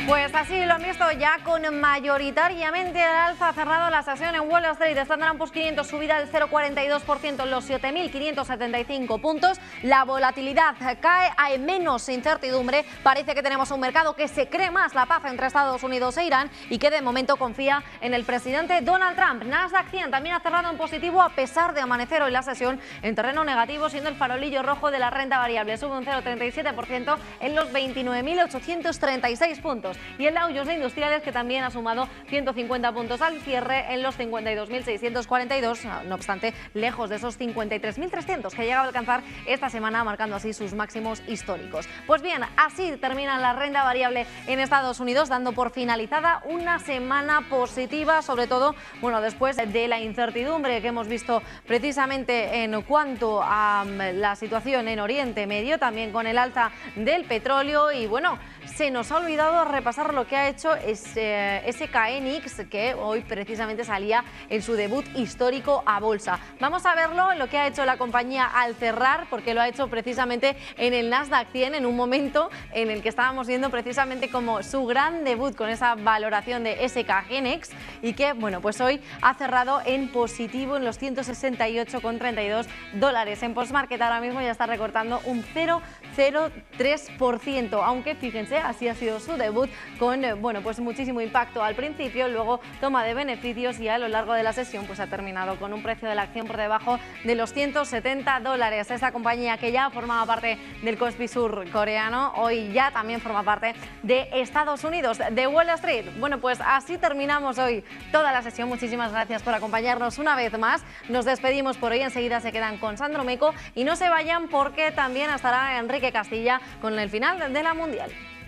Pues así lo han visto ya con mayoritariamente al alza. Ha cerrado la sesión en Wall Street. Standard & Poor's 500 subida del 0,42% en los 7.575 puntos. La volatilidad cae, hay menos incertidumbre. Parece que tenemos un mercado que se cree más la paz entre Estados Unidos e Irán y que de momento confía en el presidente Donald Trump. Nasdaq 100 también ha cerrado en positivo a pesar de amanecer hoy la sesión en terreno negativo, siendo el farolillo rojo de la renta variable. Sube un 0,37% en los 29.836 puntos. Y el Dow Jones de Industriales, que también ha sumado 150 puntos al cierre en los 52.642, no obstante, lejos de esos 53.300 que llegaba a alcanzar esta semana, marcando así sus máximos históricos. Pues bien, así termina la renta variable en Estados Unidos, dando por finalizada una semana positiva, sobre todo, bueno, después de la incertidumbre que hemos visto precisamente en cuanto a la situación en Oriente Medio, también con el alza del petróleo. Y bueno, se nos ha olvidado repasar lo que ha hecho SKNX, que hoy precisamente salía en su debut histórico a bolsa. Vamos a verlo, lo que ha hecho la compañía al cerrar, porque lo ha hecho precisamente en el Nasdaq 100, en un momento en el que estábamos viendo precisamente como su gran debut con esa valoración de SKNX, y que, bueno, pues hoy ha cerrado en positivo en los 168,32 dólares. En Postmarket ahora mismo ya está recortando un 0,03%, aunque fíjense, así ha sido su debut, con bueno, pues muchísimo impacto al principio, luego toma de beneficios, y a lo largo de la sesión pues ha terminado con un precio de la acción por debajo de los 170 dólares. Esta compañía, que ya formaba parte del Kospi surcoreano, hoy ya también forma parte de Estados Unidos, de Wall Street. Bueno, pues así terminamos hoy toda la sesión. Muchísimas gracias por acompañarnos una vez más. Nos despedimos por hoy. Enseguida se quedan con Sandro Meco y no se vayan, porque también estará Enrique Castilla con el final de la Mundial.